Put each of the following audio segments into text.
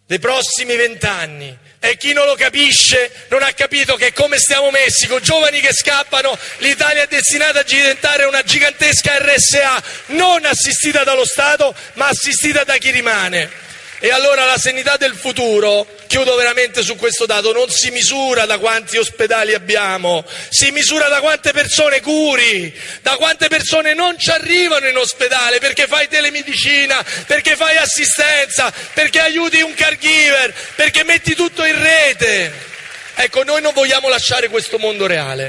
dei prossimi 20 anni. E chi non lo capisce non ha capito che come stiamo messi, con giovani che scappano, l'Italia è destinata a diventare una gigantesca RSA, non assistita dallo Stato, ma assistita da chi rimane. E allora la sanità del futuro, chiudo veramente su questo dato, non si misura da quanti ospedali abbiamo, si misura da quante persone curi, da quante persone non ci arrivano in ospedale perché fai telemedicina, perché fai assistenza, perché aiuti un caregiver, perché metti tutto in rete. Ecco, noi non vogliamo lasciare questo mondo reale.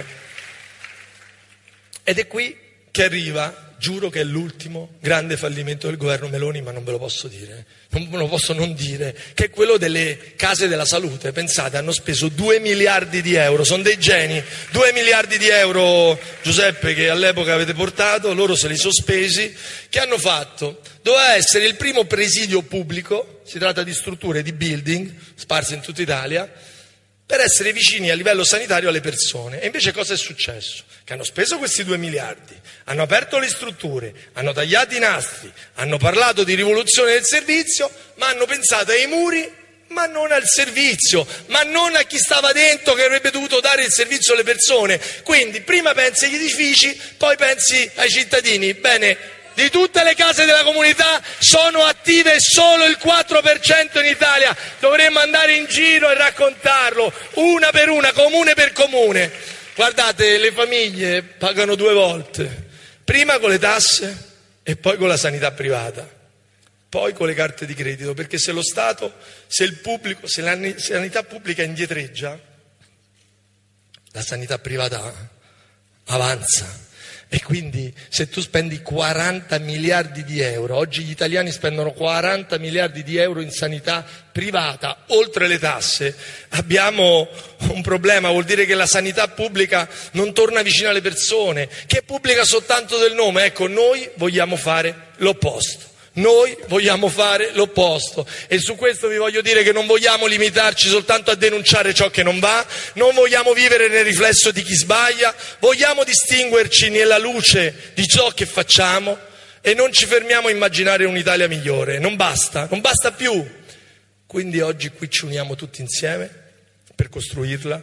Ed è qui che arriva, giuro che è l'ultimo grande fallimento del governo Meloni, ma non ve lo posso dire, non ve lo posso non dire, che è quello delle case della salute. Pensate, hanno speso 2 miliardi di euro, sono dei geni, 2 miliardi di euro, Giuseppe, che all'epoca avete portato, loro se li sospesi, che hanno fatto? Doveva essere il primo presidio pubblico, si tratta di strutture, di building, sparse in tutta Italia, per essere vicini a livello sanitario alle persone. E invece cosa è successo? Che hanno speso questi 2 miliardi, hanno aperto le strutture, hanno tagliato i nastri, hanno parlato di rivoluzione del servizio, ma hanno pensato ai muri, ma non al servizio, ma non a chi stava dentro che avrebbe dovuto dare il servizio alle persone. Quindi prima pensi agli edifici, poi pensi ai cittadini. Bene, di tutte le case della comunità sono attive solo il 4% in Italia. Dovremmo andare in giro e raccontarlo, una per una, comune per comune. Guardate, le famiglie pagano 2 volte, prima con le tasse e poi con la sanità privata, poi con le carte di credito, perché se lo Stato, se la sanità pubblica indietreggia, la sanità privata avanza. E quindi se tu spendi 40 miliardi di euro, oggi gli italiani spendono 40 miliardi di euro in sanità privata, oltre le tasse, abbiamo un problema. Vuol dire che la sanità pubblica non torna vicino alle persone, che è pubblica soltanto del nome. Ecco, noi vogliamo fare l'opposto. Noi vogliamo fare l'opposto, e su questo vi voglio dire che non vogliamo limitarci soltanto a denunciare ciò che non va, non vogliamo vivere nel riflesso di chi sbaglia, vogliamo distinguerci nella luce di ciò che facciamo e non ci fermiamo a immaginare un'Italia migliore. Non basta più. Quindi oggi qui ci uniamo tutti insieme per costruirla,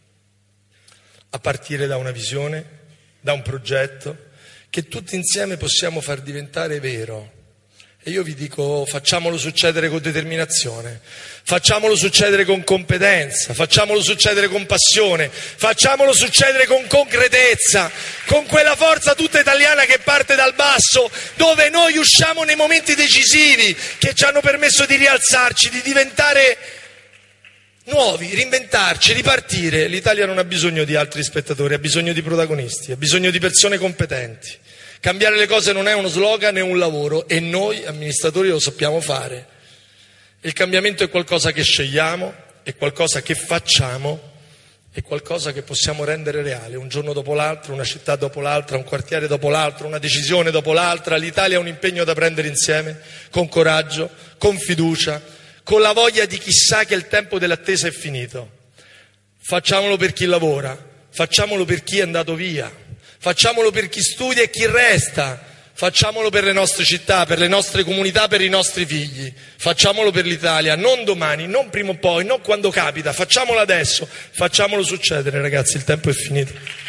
a partire da una visione, da un progetto che tutti insieme possiamo far diventare vero. E io vi dico, facciamolo succedere con determinazione, facciamolo succedere con competenza, facciamolo succedere con passione, facciamolo succedere con concretezza, con quella forza tutta italiana che parte dal basso, dove noi usciamo nei momenti decisivi che ci hanno permesso di rialzarci, di diventare nuovi, reinventarci, ripartire. L'Italia non ha bisogno di altri spettatori, ha bisogno di protagonisti, ha bisogno di persone competenti. Cambiare le cose non è uno slogan, è un lavoro, e noi amministratori lo sappiamo fare. Il cambiamento è qualcosa che scegliamo, è qualcosa che facciamo, è qualcosa che possiamo rendere reale, un giorno dopo l'altro, una città dopo l'altra, un quartiere dopo l'altro, una decisione dopo l'altra. L'Italia è un impegno da prendere insieme, con coraggio, con fiducia, con la voglia di chi sa che il tempo dell'attesa è finito. Facciamolo per chi lavora, facciamolo per chi è andato via, facciamolo per chi studia e chi resta, facciamolo per le nostre città, per le nostre comunità, per i nostri figli, facciamolo per l'Italia, non domani, non prima o poi, non quando capita, facciamolo adesso, facciamolo succedere, ragazzi, il tempo è finito.